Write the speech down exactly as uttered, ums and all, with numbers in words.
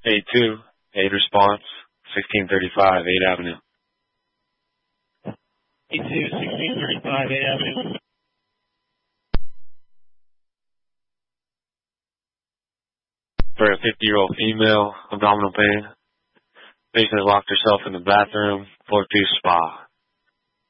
eight two, eight response, sixteen thirty-five, eighth Avenue. eight two, sixteen thirty-five, eighth Avenue. For a fifty-year-old female, abdominal pain. Patient has locked herself in the bathroom, floor two spa.